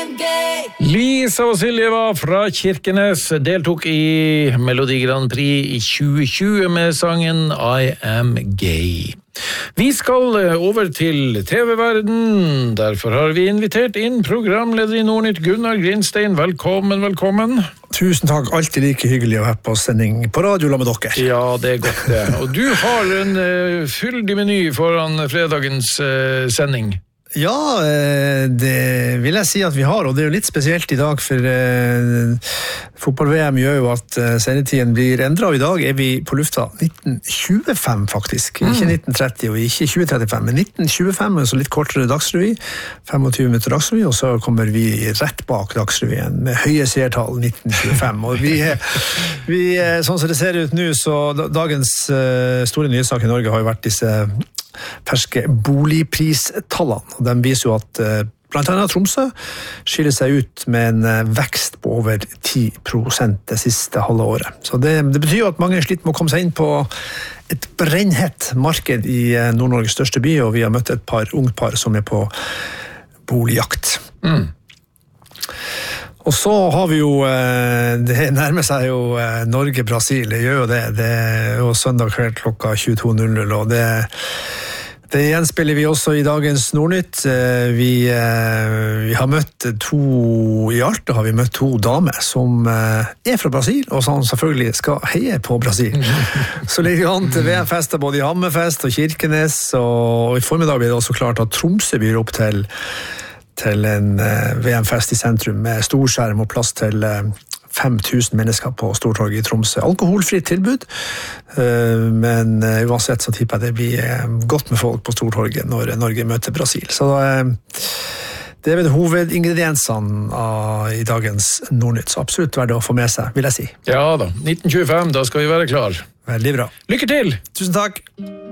Lisa Vasiljeva fra Kirkenes deltok i Melodi Grand Prix i 2020 med sangen I Am Gay. Vi skal over til TV-verden, derfor har vi invitert inn programleder i Nordnytt Gunnar Grinstein. Velkommen. Tusen takk, alltid like hyggelig å være på sending på radio med dere. Ja, det godt det. Og du har en fyldig meny foran fredagens sending. Ja, det vil jeg si at vi har, og det er jo litt spesielt i dag, for fotball-VM gjør jo at sendetiden blir endret, og i dag er vi på lufta 1925 faktisk, ikke 1930 og ikke 2035, men 1925, så litt kortere dagsrevy, 25 minutter dagsrevy, og så kommer vi rett bak dagsrevyen med høye seertall 1925, og vi sånn som det ser ut nå, så dagens store nyhetssak i Norge har jo vært disse ferske boligpristallene, og de viser jo at blant annet Tromsø skiller seg ut med en vekst på over 10% det siste halve året. Så det betyr jo at mange sliter med å komme seg inn på et brennhett marked i Nord-Norges største by, og vi har møtt et ungt par som er på boligjakt. Og så har vi jo, det nærmer seg jo Norge-Brasil, det gjør jo det er jo søndag kveld klokka 22.00, og det gjenspiller vi også i dagens Nordnytt. Vi har møtt i Alta har vi møtt to damer som er fra Brasil, og som selvfølgelig skal heie på Brasil. Så ligger an til VM-fester både i Hammerfest og Kirkenes, og i formiddag blir det også klart at Tromsø byr opp til en VM-fest i sentrum med storskjerm og plass til 5000 mennesker på Stortorget i Tromsø. Alkoholfritt tilbud, men uansett så tipper jeg det blir godt med folk på Stortorget når Norge møter Brasil. Så det er vel hovedingrediensene i dagens Nordnytt, så absolutt verdt å få med seg, vil jeg si. Ja da, 1925, da skal vi være klar. Veldig bra. Lykke til! Tusen takk!